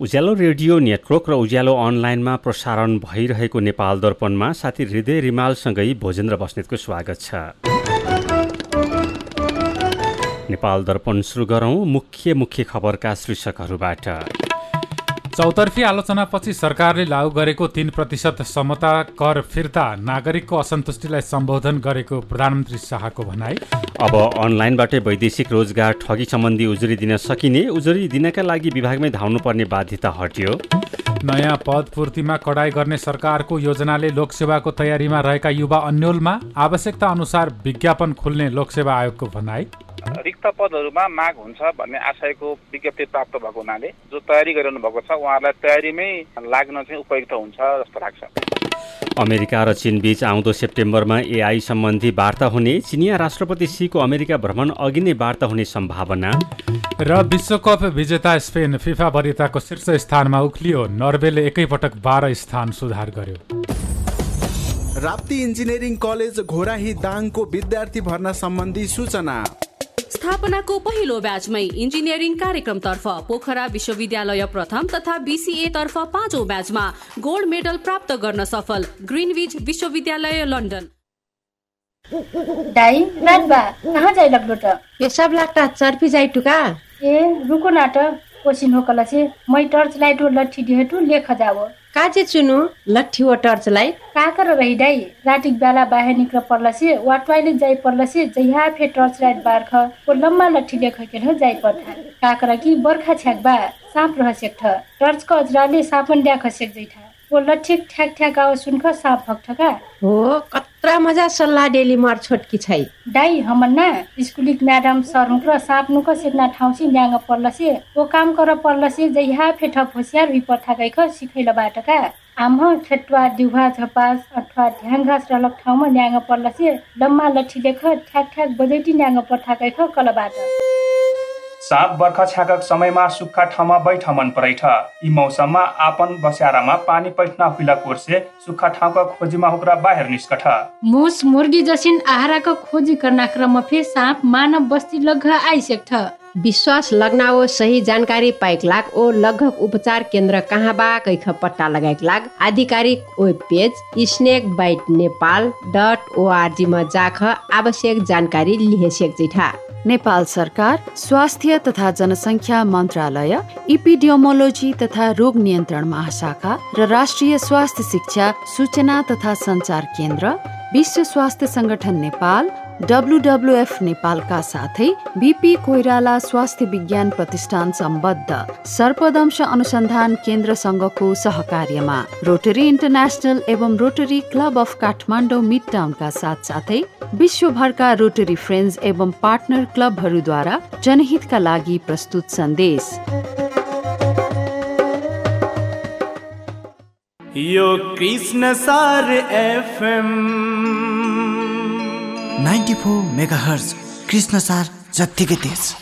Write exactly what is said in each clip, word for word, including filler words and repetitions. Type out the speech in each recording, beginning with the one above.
उज्यालो radio network र उज्यालो अनलाइनमा प्रसारण भइरहेको नेपाल दर्पणमा साथी हृदय रिमालसँगै भोजेन्द्र बस्नेतको स्वागत छ। नेपाल दर्पण सुरु गरौँ मुख्य मुख्य खबरका शीर्षकहरूबाट। चौतर्फी आलोचनापछि सरकारले लागू गरेको तीन प्रतिशत समता कर फिर्ता नागरिकको असन्तुष्टिलाई सम्बोधन गरेको प्रधानमन्त्री शाहको भनाई। अब अनलाइनबाटै वैदेशिक रोजगार ठगी सम्बन्धी उजुरी दिन सकिने, उजुरी दिनका लागि विभागमै धाउनुपर्ने बाध्यता हट्यो। नयाँ पद पूर्तिमा कडाई गर्ने सरकारको योजनाले लोकसेवाको तयारीमा रहेका युवा अन्योलमा आवश्यकता अनुसार विज्ञापन खुल्ने लोकसेवा आयोगको भनाई। रिक्त पदहरूमा माग हुन्छ भन्ने आशयको विज्ञप्ति प्राप्त भएको हुनाले जो तयारी गरिरहनु भएको छ उहाँहरूलाई तयारीमै लाग्न चाहिँ उपयुक्त हुन्छ जस्तो लाग्छ। अमेरिका र चीन बीच आउँदो सेप्टेम्बरमा एआई सम्बन्धी वार्ता हुने, चिनिया राष्ट्रपति सीको अमेरिका भ्रमण अघि नै वार्ता हुने सम्भावना। र विश्वकप विजेता स्पेन फिफा वरियताको शीर्ष स्थानमा उक्लियो, नर्वेले एकैपटक बाह्र स्थान सुधार गर्यो। राप्ती इन्जिनियरिङ कलेज घोराही दाङको विद्यार्थी भर्ना सम्बन्धी सूचना। स्थापनाको पहिलो ब्याचमै इन्जिनियरिङ कार्यक्रमतर्फ पोखरा विश्वविद्यालय प्रथम तथा बीसीए तर्फ पाँचौं ब्याचमा गोल्ड मेडल प्राप्त गर्न सफल ग्रिनविच विश्वविद्यालय लन्डन। दाई नाटबा कहाँ जाइ लाग्लो त? पेशाब लाग्टा चर्पी जाइ टुका। ए रुको नाट कोसिन होकला से मै टर्च लाइट लट्ठी दिहेटु लेख जावो काजे चुनु लट्ठी व टर्च लाइट काकर रही दाई रातिक बेला बाहिर निक्र पर्ला से वा टॉयलेट जाई पर्ला से जइहा फे टर्च लाइट बार्ख को लम्बा लट्ठी लेख के हो जाई पर्था काकर की बर्खा छ्याक बा साप रह सेक्ठ टर्च को अजराले सापन ड्या खसेक जइथा वो लट्ठी ठ्याक ठ्याक आवाज सुनख साप भक्ठका हो कत्रा मजा सल्लाह डेली मार छोटकी छै दाई हमन्ना स्कुलिक म्याडम सर हुक्र साप नुक सेक्ना ठाउँसी न्याङ पर्ला से वो काम कर पर्ला से जइहा फे ठप होशियार हि पर्था गइख सिखैला बाटका आम खेतवा दिउहा झपास अथवा ध्यान घाँस रहलक ठाउँमा न्याङ पर्ला से लम्मा लट्ठी लेख ठ्याक ठ्याक बजैटी न्याङ पर्था गइख कलबाट साप बर्खा छ्याकक समयमा सुक्खा ठाउँमा बैठ मन परैठ। यी मौसममा आपन बस्यारामा पानी पैठना हुइला कोर्से सुक्खा ठाउँका खोजीमा हुक्रा बाहिर निस्कठ। मुस मुर्गी जसिन आहाराको खोजी गर्न क्रम फे साप मानव बस्ती लग्घ आइसेक्ठ। विश्वास लग्नाओ सही जानकारी पाइक लाग ओ लघक उपचार केन्द्र कहाँ बा कैख पट्टा लगाइक लाग आधिकारिक web page snake bite Nepal dot ORG मा जाख आवश्यक जानकारी लिहेसेक जैठा। नेपाल सरकार स्वास्थ्य तथा जनसङ्ख्या मन्त्रालय इपिडियोमोलोजी तथा रोग नियन्त्रण महाशाखा र राष्ट्रिय स्वास्थ्य शिक्षा सूचना तथा सञ्चार केन्द्र विश्व स्वास्थ्य संगठन नेपाल डब्लुडब्लुएफ नेपालका साथै बीपी कोइराला स्वास्थ्य विज्ञान प्रतिष्ठान सम्बद्ध सर्पदंश अनुसन्धान केन्द्र संघको सहकार्यमा रोटरी इन्टरनेशनल एवं rotary club of Kathmandu mid टाउनका साथ साथै विश्वभरका रोटरी फ्रेन्ड्स एवं पार्टनर क्लबहरूद्वारा जनहितका लागि प्रस्तुत सन्देश। यो कृष्ण सार FM ninety four megahertz Krishna सार जत्तिकै तेज।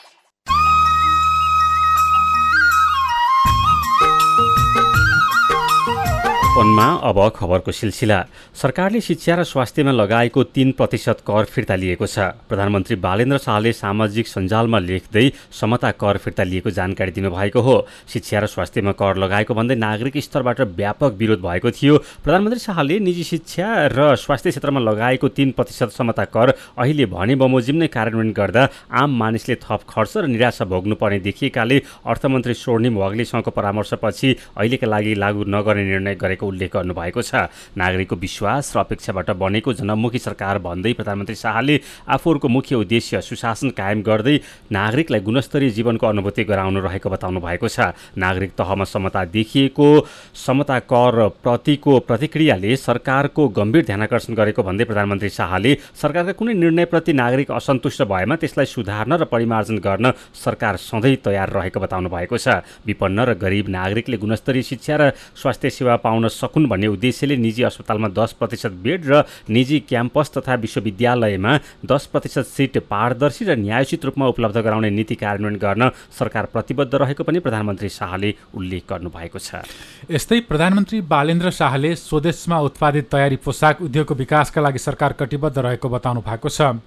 पनमा अब खबरको सिलसिला। सरकारले शिक्षा र स्वास्थ्यमा लगाएको तीन प्रतिशत कर फिर्ता लिएको छ। प्रधानमन्त्री बालेन्द्र शाहले सामाजिक सञ्जालमा लेख्दै समता कर फिर्ता लिएको जानकारी दिनुभएको हो। शिक्षा र स्वास्थ्यमा कर लगाएको भन्दै नागरिक स्तरबाट व्यापक विरोध भएको थियो। प्रधानमन्त्री शाहले निजी शिक्षा र स्वास्थ्य क्षेत्रमा लगाएको तीन प्रतिशत समता कर अहिले भने बमोजिम नै कार्यान्वयन गर्दा आम मानिसले थप खर्च र निराशा भोग्नुपर्ने देखिएकाले अर्थमन्त्री स्वर्णिम वाग्लेसँगको परामर्शपछि अहिलेका लागि लागू नगर्ने निर्णय गरेको उल्लेख गर्नुभएको छ। नागरिकको विश्वास र अपेक्षाबाट बनेको जनमुखी सरकार भन्दै प्रधानमन्त्री शाहले आफूहरूको मुख्य उद्देश्य सुशासन कायम गर्दै नागरिकलाई गुणस्तरीय जीवनको अनुभूति गराउनु रहेको बताउनु भएको छ। नागरिक तहमा समता देखिएको समता कर प्रतिको प्रतिक्रियाले सरकारको गम्भीर ध्यानाकर्षण गरेको भन्दै प्रधानमन्त्री शाहले सरकारका कुनै निर्णयप्रति नागरिक असन्तुष्ट भएमा त्यसलाई सुधार्न र परिमार्जन गर्न सरकार सधैँ तयार रहेको बताउनु भएको छ। विपन्न र गरिब नागरिकले गुणस्तरीय शिक्षा र स्वास्थ्य सेवा पाउन सकुन् भन्ने उद्देश्यले निजी अस्पतालमा दस प्रतिशत बेड र निजी क्याम्पस तथा विश्वविद्यालयमा दस प्रतिशत सिट पारदर्शी र न्यायोचित रूपमा उपलब्ध गराउने नीति कार्यान्वयन गर्न सरकार प्रतिबद्ध रहेको पनि प्रधानमन्त्री शाहले उल्लेख गर्नुभएको छ। यस्तै प्रधानमन्त्री बालेन्द्र शाहले स्वदेशमा उत्पादित तयारी पोसाक उद्योगको विकासका लागि सरकार कटिबद्ध रहेको बताउनु भएको छ।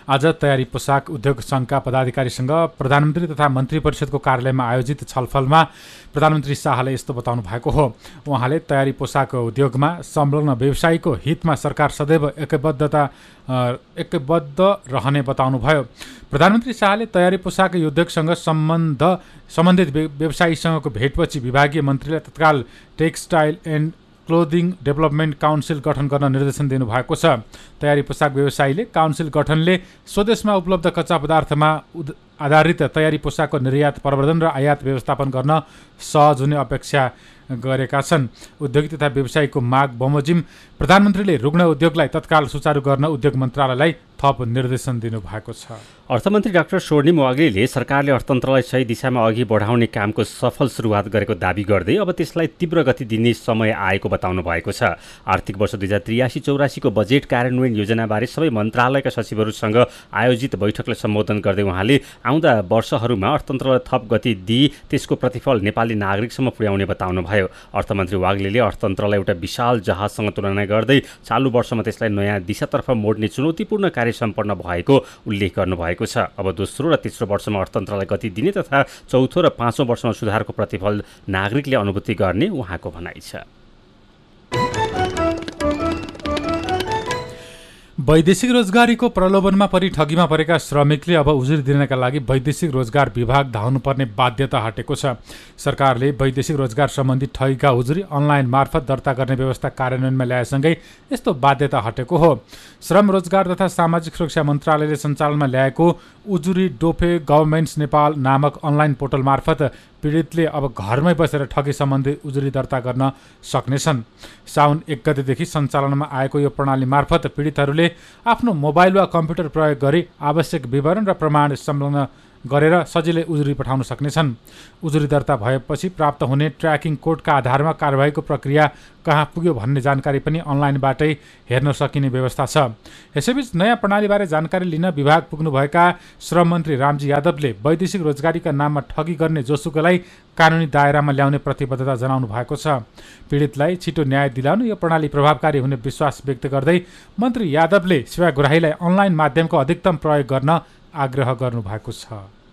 आज तयारी पोसाक उद्योग सङ्घका पदाधिकारीसँग प्रधानमन्त्री तथा मन्त्री परिषदको कार्यालयमा आयोजित छलफलमा प्रधानमन्त्री शाहले यस्तो बताउनु भएको हो। उहाँले तयारी पोसाक उद्योगमा संलग्न व्यवसायीको हितमा सरकार सदैव एकबद्धता एकबद्ध रहने बताउनुभयो। प्रधानमन्त्री शाहले तयारी पोसाक उद्योगसँग सम्बन्ध सम्बन्धित व्यवसायीसँगको भेटपछि विभागीय मन्त्रीलाई तत्काल textile and clothing development council गठन गर्न निर्देशन दिनुभएको छ। तयारी पोसाक व्यवसायीले काउन्सिल गठनले स्वदेशमा उपलब्ध कच्चा पदार्थमा आधारित तयारी पोसाकको निर्यात प्रवर्धन र आयात व्यवस्थापन गर्न सहज हुने अपेक्षा गरेका छन्। उद्योगी तथा व्यवसायीको माग बमोजिम प्रधानमन्त्रीले रुग्ण उद्योगलाई तत्काल सुचारू गर्न उद्योग मन्त्रालयलाई थप निर्देशन दिनुभएको छ। अर्थमन्त्री डाक्टर स्वर्णिम वाग्लेले सरकारले अर्थतन्त्रलाई सही दिशामा अघि बढाउने कामको सफल सुरुवात गरेको दावी गर्दै अब त्यसलाई तीव्र गति दिने समय आएको बताउनु भएको छ। आर्थिक वर्ष दुई हजार त्रियासी चौरासीको बजेट कार्यान्वयन योजनाबारे सबै मन्त्रालयका सचिवहरूसँग आयोजित बैठकलाई सम्बोधन गर्दै उहाँले आउँदा वर्षहरूमा अर्थतन्त्रलाई थप गति दिई त्यसको प्रतिफल नेपाली नागरिकसम्म पुर्याउने बताउनुभयो। अर्थमन्त्री वाग्लेले अर्थतन्त्रलाई एउटा विशाल जहाजसँग तुलना गर्दै चालु वर्षमा त्यसलाई नयाँ दिशातर्फ मोड्ने चुनौतीपूर्ण कार्य सम्पन्न भएको उल्लेख गर्नुभएको छ। अब दोस्रो र तेस्रो वर्षमा अर्थतन्त्रलाई गति दिने तथा चौथो र पाँचौँ वर्षमा सुधारको प्रतिफल नागरिकले अनुभूति गर्ने उहाँको भनाइ छ। वैदेशिक रोजगारीको प्रलोभनमा परि ठगीमा परेका श्रमिकले अब उजुरी दिनका लागि वैदेशिक रोजगार विभाग धाउनुपर्ने बाध्यता हटेको छ। सरकारले वैदेशिक रोजगार सम्बन्धी ठगीका उजुरी अनलाइन मार्फत दर्ता गर्ने व्यवस्था कार्यान्वयनमा ल्याएसँगै यस्तो बाध्यता हटेको हो। श्रम रोजगार तथा सामाजिक सुरक्षा मन्त्रालयले सञ्चालनमा ल्याएको उजुरी डोफे गभर्मेन्ट्स नेपाल नामक अनलाइन पोर्टल मार्फत पीडितले अब घरमै बसेर ठगी सम्बन्धी उजुरी दर्ता गर्न सक्नेछन्। साउन एक गतेदेखि सञ्चालनमा आएको यो प्रणाली मार्फत पीडितहरूले आफ्नो मोबाइल वा कम्प्युटर प्रयोग गरी आवश्यक विवरण र प्रमाण संलग्न गरेर सजिलै उजुरी पठाउन सक्नेछन्। उजुरी दर्ता भएपछि प्राप्त हुने ट्र्याकिङ कोडका आधारमा कारबाहीको प्रक्रिया कहाँ पुग्यो भन्ने जानकारी पनि अनलाइनबाटै हेर्न सकिने व्यवस्था छ। यसैबीच नयाँ प्रणालीबारे जानकारी लिन विभाग पुग्नुभएका श्रम मन्त्री रामजी यादवले वैदेशिक रोजगारीका नाममा ठगी गर्ने जोसुकैलाई कानुनी दायरामा ल्याउने प्रतिबद्धता जनाउनु भएको छ। पीडितलाई छिटो न्याय दिलाउन यो प्रणाली प्रभावकारी हुने विश्वास व्यक्त गर्दै मन्त्री यादवले सेवाग्राहीलाई अनलाइन माध्यमको अधिकतम प्रयोग गर्न आग्रह गर्नुभएको छ।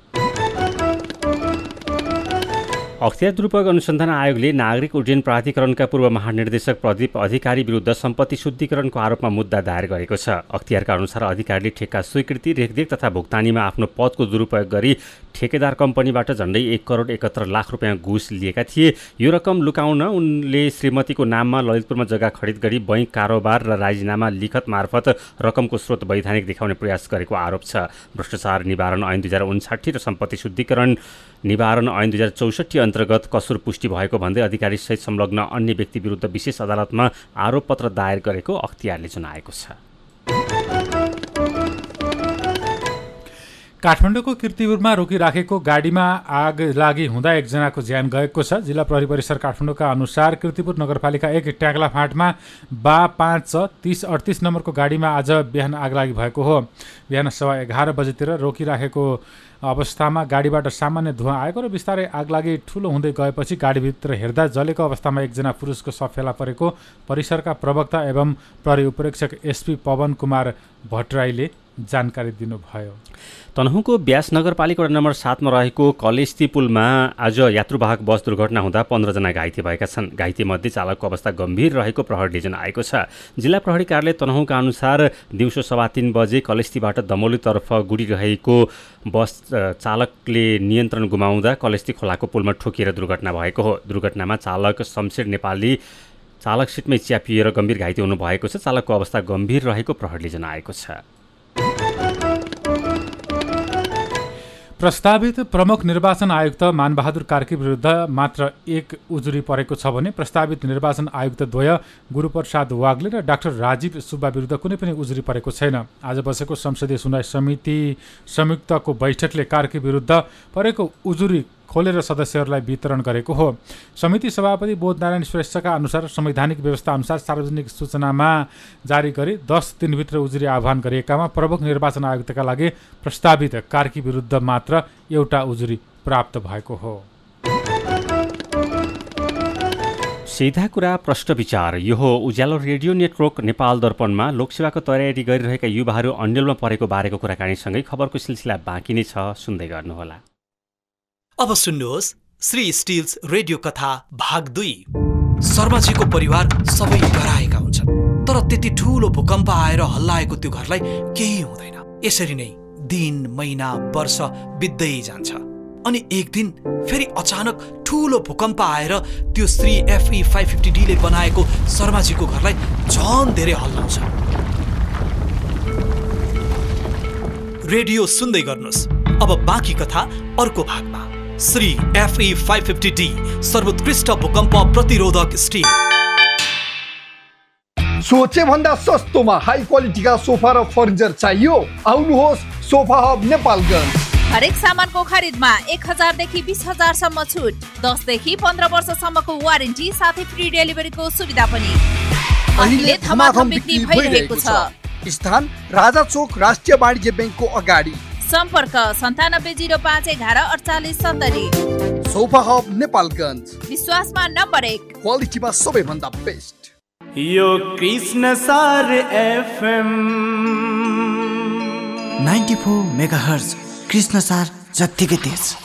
अख्तियार दुरुपयोग अनुसन्धान आयोगले नागरिक उड्डयन प्राधिकरणका पूर्व महानिर्देशक प्रदीप अधिकारी विरुद्ध सम्पत्ति शुद्धिकरणको आरोपमा मुद्दा दायर गरेको छ। अख्तियारका अनुसार अधिकारीले ठेक्का स्वीकृति रेखदेख तथा भुक्तानीमा आफ्नो पदको दुरुपयोग गरी ठेकेदार कम्पनीबाट झण्डै एक करोड एकहत्तर लाख रुपियाँ घुस लिएका थिए। यो रकम लुकाउन उनले श्रीमतीको नाममा ललितपुरमा जग्गा खरिद गरी बैंक कारोबार र राजीनामा लिखत मार्फत रकमको स्रोत वैधानिक देखाउने प्रयास गरेको आरोप छ। भ्रष्टाचार निवारण ऐन दुई हजार उन्साठी र सम्पत्ति शुद्धिकरण निवारण ऐन दुई हजार चौसठी अन्तर्गत कसुर पुष्टि भएको भन्दै अधिकारीसहित संलग्न अन्य व्यक्ति विरुद्ध विशेष अदालतमा आरोपपत्र दायर गरेको अख्तियारले जनाएको छ। काठमाडौँको कीर्तिपुरमा रोकिराखेको गाडीमा आग लागि हुँदा एकजनाको ज्यान गएको छ। जिल्ला प्रहरी परिसर काठमाडौँका अनुसार कीर्तिपुर नगरपालिका एक ट्याग्ला फाँटमा बा पाँच छ तिस अडतिस नम्बरको गाडीमा आज बिहान आगलागी भएको हो। बिहान सवा एघार बजेतिर रोकिराखेको अवस्थामा गाडीबाट सामान्य धुवाँ आएको र बिस्तारै आगलागी ठुलो हुँदै गएपछि गाडीभित्र हेर्दा जलेको अवस्थामा एकजना पुरुषको शव फेला परेको परिसरका प्रवक्ता एवं प्रहरी उपरीक्षक एसपी पवन कुमार भट्टराईले जानकारी दिनुभयो। तनहुँको ब्यास नगरपालिका वडा नम्बर सातमा रहेको कलेस्ती पुलमा आज यात्रुवाहक बस दुर्घटना हुँदा पन्ध्रजना घाइते भएका छन्। घाइतेमध्ये चालकको अवस्था गम्भीर रहेको प्रहरीले जनाएको छ। जिल्ला प्रहरी कार्यालय तनहुँका अनुसार दिउँसो सवा तीन बजे कलेस्तीबाट दमौलीतर्फ गुडिरहेको बस चालकले नियन्त्रण गुमाउँदा कलेस्ती खोलाको पुलमा ठोकिएर दुर्घटना भएको हो। दुर्घटनामा चालक शमशेर नेपाली चालक सिटमै च्यापिएर गम्भीर घाइते हुनुभएको छ। चालकको अवस्था गम्भीर रहेको प्रहरीले जनाएको छ। प्रस्तावित प्रमुख निर्वाचन आयुक्त मानबहादुर कार्की विरुद्ध मात्र एक उजुरी परेको छ भने प्रस्तावित निर्वाचन आयुक्त द्वय गुरुप्रसाद वाग्ले र डाक्टर राजीव सुब्बा विरुद्ध कुनै पनि उजुरी परेको छैन। आज बसेको संसदीय सुनवाई समिति संयुक्तको बैठकले कार्की विरुद्ध परेको उजुरी खोलेर सदस्यहरूलाई वितरण गरेको हो। समिति सभापति बोधनारायण श्रेष्ठका अनुसार संवैधानिक व्यवस्था अनुसार सार्वजनिक सूचनामा जारी गरी दस दिनभित्र उजुरी आह्वान गरिएकामा प्रमुख निर्वाचन आयुक्तका लागि प्रस्तावित कार्की विरुद्ध मात्र एउटा उजुरी प्राप्त भएको हो। सीधा कुरा प्रश्न विचार यो हो उज्यालो रेडियो नेटवर्क नेपाल दर्पणमा लोकसेवाको तयारी गरिरहेका युवाहरू अन्यलमा परेको बारेको कुराकानीसँगै खबरको सिलसिला बाँकी नै छ, सुन्दै गर्नुहोला। अब सुन्नुहोस् श्री स्टिल्स रेडियो कथा भाग दुई। शर्माजीको परिवार सबै डराएका हुन्छन्, तर त्यति ठूलो भूकम्प आएर हल्लाएको त्यो घरलाई केही हुँदैन। यसरी नै दिन महिना वर्ष बित्दै जान्छ अनि एक दिन फेरि अचानक ठूलो भूकम्प आएर त्यो Shri FE five fifty D ले बनाएको शर्माजीको घरलाई झन धेरै हल्लाउँछ। रेडियो सुन्दै गर्नुहोस्। अब बाँकी कथा अर्को भागमा। Shri FE five fifty D सर्वोत्कृष्ट भूकम्प प्रतिरोधक स्टिल। सोचे भन्दा सस्तोमा हाई क्वालिटीका सोफा र फर्निचर चाहियो? आउनुहोस् सोफा हब नेपालगञ्ज। हरेक सामानको खरिदमा एक हजारदेखि बिस हजारसम्म छुट, दसदेखि पन्ध्र वर्षसम्मको वारेन्टी साथै फ्री डेलिभरीको सुविधा पनि। अहिले धमाधम बिक्री भइरहेको छ। स्थान राजा चोक राष्ट्रिय वाणिज्य ब्याङ्कको अगाडि। सम्पर्क सन्तानब्बे जिरो पाँच एघार अडचालिस सत्तरी। सोफा हब नेपालगञ्ज, विश्वासमा नम्बर एक, क्वालिटीमा सबैभन्दा बेस्ट। यो कृष्ण सार FM ninety four mega hertz Krishna सार जत्तिकै तेज।